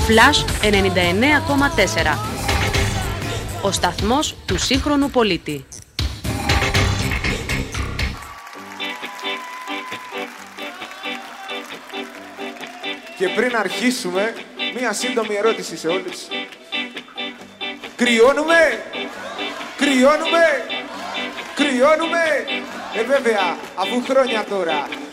Flash 99,4. Ο σταθμός του σύγχρονου πολίτη. Και πριν αρχίσουμε, μία σύντομη ερώτηση σε όλους. Κρυώνουμε! Κρυώνουμε! Κρυώνουμε! Βέβαια, αφού χρόνια τώρα